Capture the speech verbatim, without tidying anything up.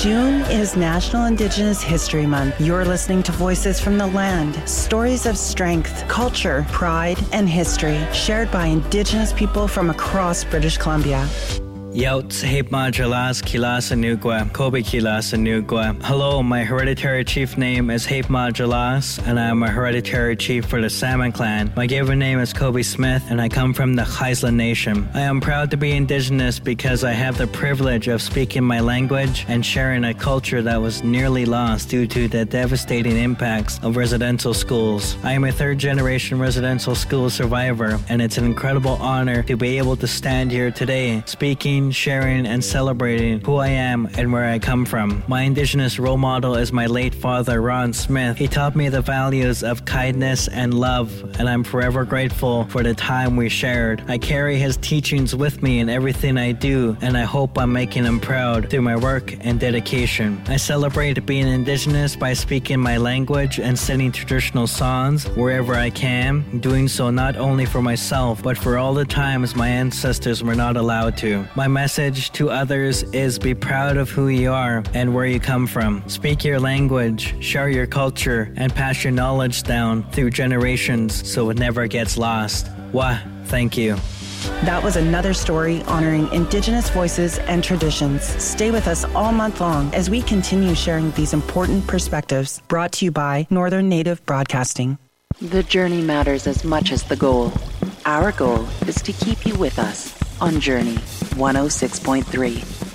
June is National Indigenous History Month. You're listening to Voices from the Land, stories of strength, culture, pride, and history shared by Indigenous people from across British Columbia. Yauts Hepma Jalas Kilas Anugwa, Kobe Kilas Anugwa. Hello, my hereditary chief name is Hepma Jalas, and I am a hereditary chief for the Salmon Clan. My given name is Kobe Smith, and I come from the Haisla Nation. I am proud to be Indigenous because I have the privilege of speaking my language and sharing a culture that was nearly lost due to the devastating impacts of residential schools. I am a third-generation residential school survivor, and it's an incredible honor to be able to stand here today speaking, sharing, and celebrating who I am and where I come from. My Indigenous role model is my late father, Ron Smith. He taught me the values of kindness and love, and I'm forever grateful for the time we shared. I carry his teachings with me in everything I do, and I hope I'm making him proud through my work and dedication. I celebrate being Indigenous by speaking my language and singing traditional songs wherever I can, doing so not only for myself, but for all the times my ancestors were not allowed to. My message to others is be proud of who you are and where you come from. Speak your language, share your culture, and pass your knowledge down through generations so it never gets lost. Wah, thank you. That was another story honoring Indigenous voices and traditions. Stay with us all month long as we continue sharing these important perspectives. Brought to you by Northern Native Broadcasting. The journey matters as much as the goal. Our goal is to keep you with us on Journey one oh six point three.